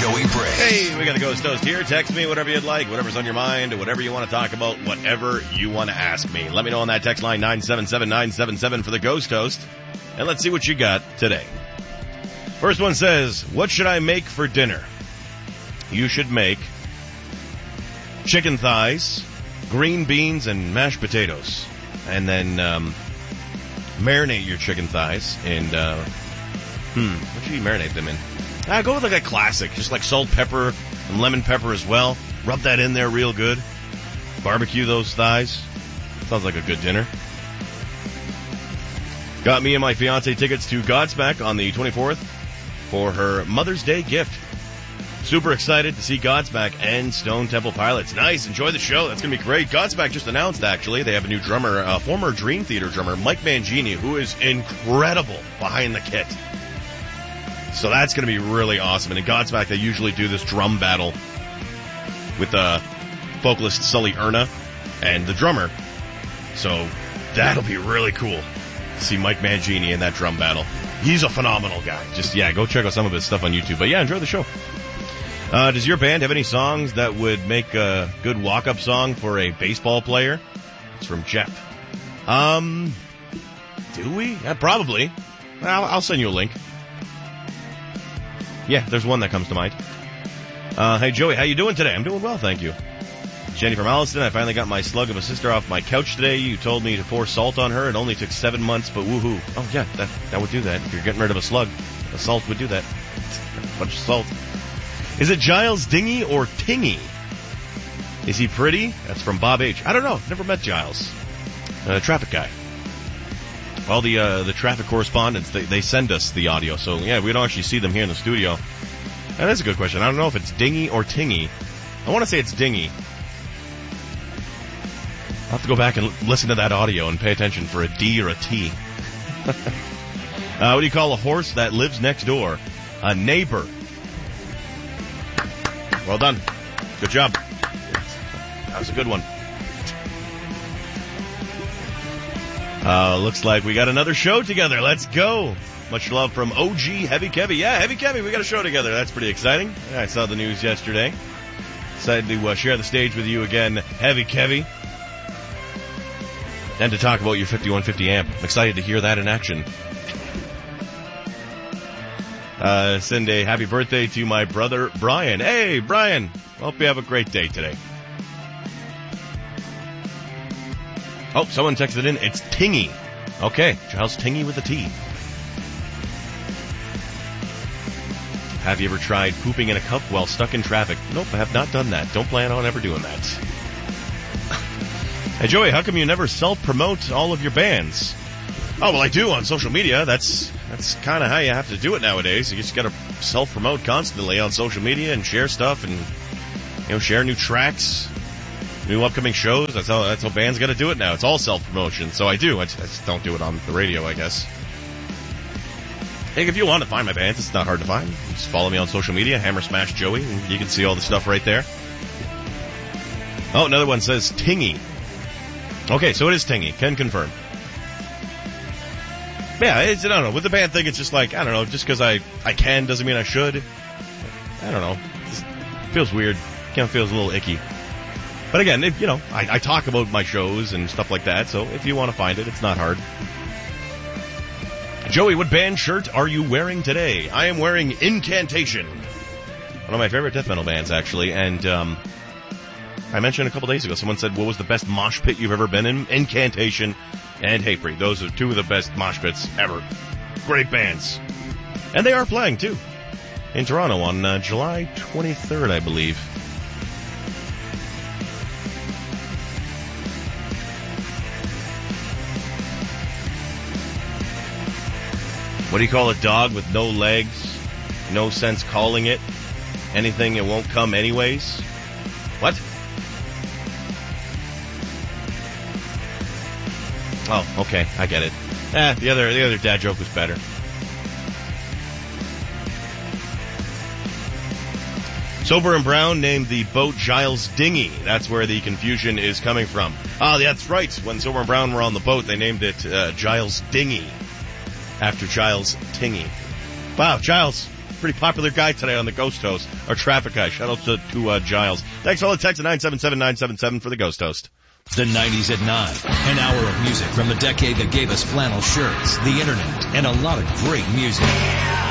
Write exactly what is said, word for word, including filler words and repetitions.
Joey Briggs. Hey, we got the Ghost Toast here. Text me whatever you'd like, whatever's on your mind, whatever you want to talk about, whatever you want to ask me. Let me know on that text line nine seven seven nine seven seven for the Ghost Toast, and let's see what you got today. First one says, what should I make for dinner? You should make chicken thighs, green beans, and mashed potatoes. And then um, marinate your chicken thighs and, uh, hmm, what should you marinate them in? Ah, go with like a classic, just like salt, pepper, and lemon pepper as well. Rub that in there real good. Barbecue those thighs. Sounds like a good dinner. Got me and my fiance tickets to Godsmack on the twenty-fourth for her Mother's Day gift. Super excited to see Godsmack and Stone Temple Pilots. Nice, enjoy the show. That's going to be great. Godsmack just announced, actually, they have a new drummer, uh, former Dream Theater drummer, Mike Mangini, who is incredible behind the kit. So that's going to be really awesome. And in Godsmack, they usually do this drum battle with uh, vocalist Sully Erna and the drummer. So that'll be really cool to see Mike Mangini in that drum battle. He's a phenomenal guy. Just, yeah, go check out some of his stuff on YouTube. But, yeah, enjoy the show. Uh, does your band have any songs that would make a good walk-up song for a baseball player? It's from Jeff. Um, do we? Yeah, probably. I'll, I'll send you a link. Yeah, there's one that comes to mind. Uh, hey, Joey, how you doing today? I'm doing well, thank you. Jenny from Alliston, I finally got my slug of a sister off my couch today. You told me to pour salt on her. It only took seven months, but woohoo. Oh, yeah, that, that would do that. If you're getting rid of a slug, a salt would do that. A bunch of salt. Is it Giles Dingy or Tingy? Is he pretty? That's from Bob H. I don't know. Never met Giles. Uh, traffic guy. All the uh, the traffic correspondents, they, they send us the audio. So, yeah, we don't actually see them here in the studio. And that's a good question. I don't know if it's Dingy or Tingy. I want to say it's Dingy. I'll have to go back and l- listen to that audio and pay attention for a D or a T. uh, what do you call a horse that lives next door? A neighbor. Well done. Good job. That was a good one. Uh, looks like we got another show together. Let's go. Much love from O G Heavy Kevy. Yeah, Heavy Kevy, we got a show together. That's pretty exciting. I saw the news yesterday. Excited to uh, share the stage with you again, Heavy Kevy. And to talk about your fifty-one fifty amp. I'm excited to hear that in action. Uh, send a happy birthday to my brother, Brian. Hey, Brian. Hope you have a great day today. Oh, someone texted in. It's Tingy. Okay, Giles Tingy with a T. Have you ever tried pooping in a cup while stuck in traffic? Nope, I have not done that. Don't plan on ever doing that. Hey, Joey, how come you never self-promote all of your bands? Oh, well, I do on social media. That's that's kind of how you have to do it nowadays. You just got to self-promote constantly on social media and share stuff and, you know, share new tracks, new upcoming shows. That's how that's how bands got to do it now. It's all self-promotion. So I do. I just, I just don't do it on the radio, I guess. Hey, if you want to find my bands, it's not hard to find. Just follow me on social media, Hammer Smash Joey, and you can see all the stuff right there. Oh, another one says Tingy. Okay, so it is Tingy. Can confirm. Yeah, it's, I don't know. With the band thing, it's just like, I don't know, just because I, I can doesn't mean I should. I don't know. It feels weird. Kind of feels a little icky. But again, if, you know, I, I talk about my shows and stuff like that, so if you want to find it, it's not hard. Joey, what band shirt are you wearing today? I am wearing Incantation. One of my favorite death metal bands, actually, and um, I mentioned a couple days ago, someone said, what was the best mosh pit you've ever been in? Incantation and Hatebreed. Those are two of the best mosh pits ever. Great bands. And they are playing, too, in Toronto on uh, July twenty-third, I believe. What do you call a dog with no legs? No sense calling it. Anything, it won't come anyways. What? Oh, okay, I get it. Eh, the other the other dad joke was better. Sober and Brown named the boat Giles Dingy. That's where the confusion is coming from. Ah, that's right. When Sober and Brown were on the boat, they named it uh, Giles Dingy after Giles Tingy. Wow, Giles, Pretty popular guy today on the Ghost Host, our traffic guy. Shout out to, to uh, Giles. Thanks for all the text at nine seven seven nine seven seven for the Ghost Host. The nineties at nine. An hour of music from the decade that gave us flannel shirts, the internet, and a lot of great music.